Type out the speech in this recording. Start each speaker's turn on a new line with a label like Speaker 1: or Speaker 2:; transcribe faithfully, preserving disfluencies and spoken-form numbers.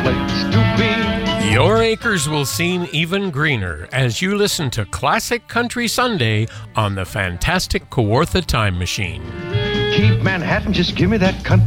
Speaker 1: place to be.
Speaker 2: Your acres will seem even greener as you listen to Classic Country Sunday on the fantastic Kawartha Time Machine.
Speaker 1: Keep Manhattan, just give me that country.